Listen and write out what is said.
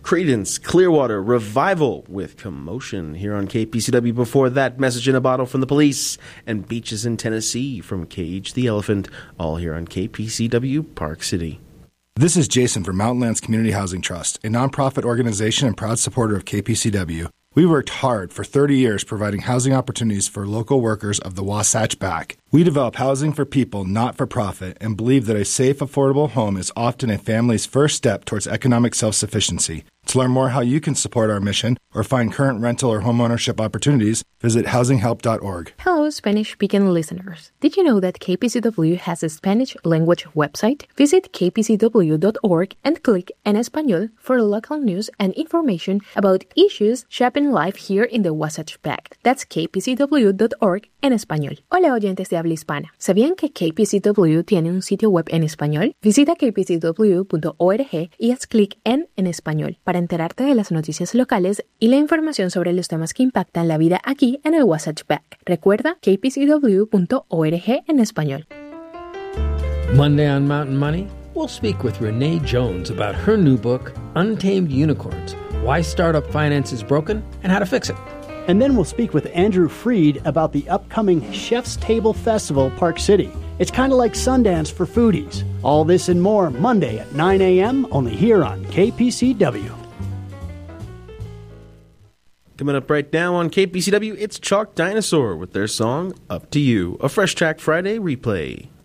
Creedence Clearwater Revival with Commotion here on KPCW. Before that, Message in a Bottle from the Police and Beaches in Tennessee from Cage the Elephant, all here on KPCW Park City. This is Jason from Mountain Lands Community Housing Trust, a nonprofit organization and proud supporter of KPCW. We worked hard for 30 years providing housing opportunities for local workers of the Wasatch Back. We develop housing for people, not for profit, and believe that a safe, affordable home is often a family's first step towards economic self-sufficiency. To learn more how you can support our mission or find current rental or homeownership opportunities, visit housinghelp.org. Hello, Spanish-speaking listeners. Did you know that KPCW has a Spanish language website? Visit kpcw.org and click En Español for local news and information about issues shaping life here in the Wasatch Back. That's kpcw.org en español. Hola, oyentes de habla hispana. ¿Sabían que KPCW tiene un sitio web en español? Visita kpcw.org y haz clic en español para enterarte de las noticias locales y la información sobre los temas que impactan la vida aquí en el Wasatch Back. Recuerda kpcw.org en español. Monday on Mountain Money, we'll speak with Renee Jones about her new book, Untamed Unicorns, Why Startup Finance is Broken and How to Fix It. And then we'll speak with Andrew Freed about the upcoming Chef's Table Festival, Park City. It's kind of like Sundance for foodies. All this and more Monday at 9 a.m. only here on KPCW. Coming up right now on KPCW, it's Chalk Dinosaur with their song Up to You, a Fresh Track Friday replay.